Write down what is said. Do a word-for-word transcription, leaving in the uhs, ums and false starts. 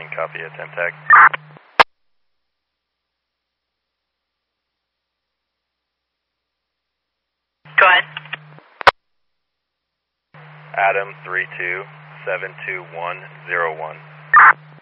Crossing, copy at ten tag. Go ahead. Adam three two seven two one zero one.